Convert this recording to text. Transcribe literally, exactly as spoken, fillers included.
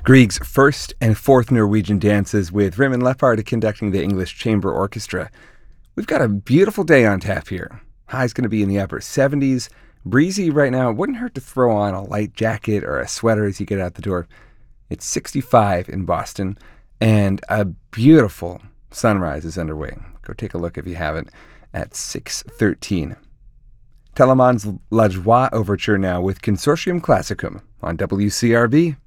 Grieg's first and fourth Norwegian dances with Raymond Leppard conducting the English Chamber Orchestra. We've got a beautiful day on tap here. High's going to be in the upper seventies. Breezy right now. It wouldn't hurt to throw on a light jacket or a sweater as you get out the door. It's sixty-five in Boston, and a beautiful sunrise is underway. Go take a look if you haven't at six thirteen. Telemann's La Joie Overture now with Consortium Classicum on W C R B.